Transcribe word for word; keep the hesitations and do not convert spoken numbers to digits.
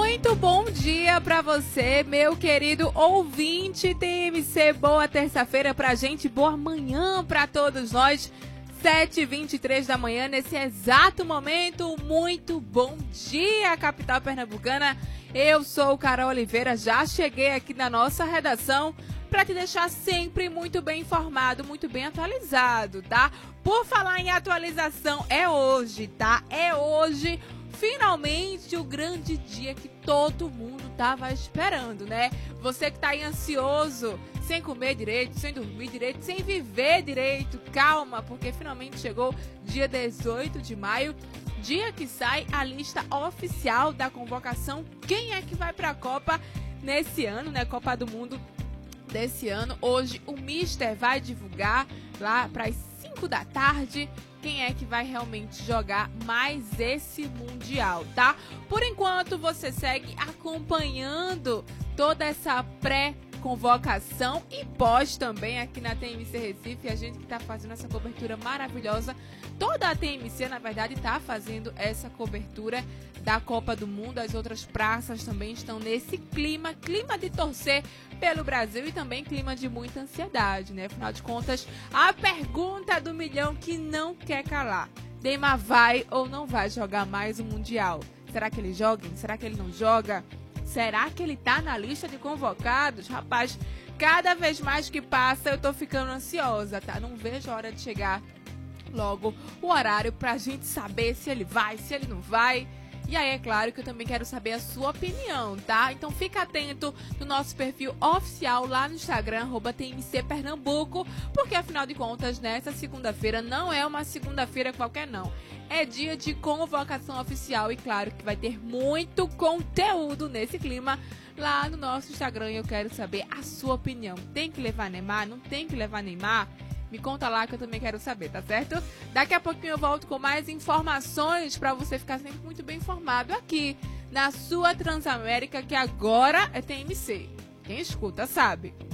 Muito bom dia para você, meu querido ouvinte T M C. Boa terça-feira pra gente, boa manhã para todos nós. sete e vinte e três da manhã, nesse exato momento. Muito bom dia, capital pernambucana. Eu sou Carol Oliveira, já cheguei aqui na nossa redação para te deixar sempre muito bem informado, muito bem atualizado, tá? Por falar em atualização, é hoje, tá? É hoje, finalmente, o grande dia que todo mundo tava esperando, né? Você que tá aí ansioso, sem comer direito, sem dormir direito, sem viver direito, calma, porque finalmente chegou dia dezoito de maio, dia que sai a lista oficial da convocação. Quem é que vai para a Copa nesse ano, né? Copa do Mundo desse ano. Hoje o Mister vai divulgar lá para as cinco da tarde quem é que vai realmente jogar mais esse Mundial, tá? Por enquanto você segue acompanhando toda essa pré-convocação e pós também aqui na T M C Recife, a gente que tá fazendo essa cobertura maravilhosa. Toda a T M C, na verdade, tá fazendo essa cobertura da Copa do Mundo. As outras praças também estão nesse clima, clima de torcer pelo Brasil e também clima de muita ansiedade, né? Afinal de contas, a pergunta do milhão que não quer calar: Neymar vai ou não vai jogar mais o Mundial? Será que ele joga? Será que ele não joga? Será que ele tá na lista de convocados? Rapaz, cada vez mais que passa eu tô ficando ansiosa, tá? Não vejo a hora de chegar logo o horário pra gente saber se ele vai, se ele não vai. E aí, é claro que eu também quero saber a sua opinião, tá? Então fica atento no nosso perfil oficial lá no Instagram, arroba T M C Pernambuco, porque afinal de contas, nessa segunda-feira não é uma segunda-feira qualquer não. É dia de convocação oficial e claro que vai ter muito conteúdo nesse clima lá no nosso Instagram. E eu quero saber a sua opinião. Tem que levar Neymar? Não tem que levar Neymar? Me conta lá que eu também quero saber, tá certo? Daqui a pouquinho eu volto com mais informações para você ficar sempre muito bem informado aqui na sua Transamérica, que agora é T M C. Quem escuta sabe.